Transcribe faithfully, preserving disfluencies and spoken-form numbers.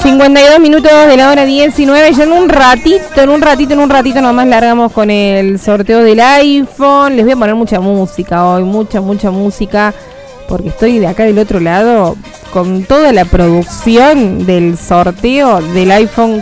cincuenta y dos minutos de la hora diecinueve. Ya en un ratito, en un ratito, en un ratito nomás largamos con el sorteo del iPhone. Les voy a poner mucha música hoy, mucha, mucha música, porque estoy de acá del otro lado con toda la producción del sorteo del iPhone